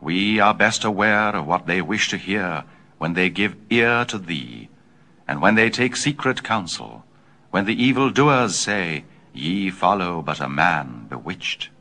We are best aware of what they wish to hear when they give ear to thee, and when they take secret counsel, when the evildoers say, Ye follow but a man bewitched.